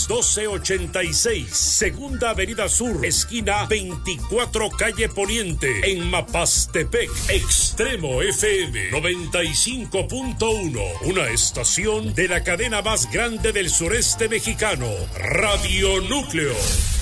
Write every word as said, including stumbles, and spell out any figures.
doce ochenta y seis, Segunda Avenida Sur, esquina veinticuatro Calle Poniente, en Mapastepec. Extremo F M noventa y cinco punto uno, una estación de la cadena más grande del sureste mexicano, Radio Núcleo.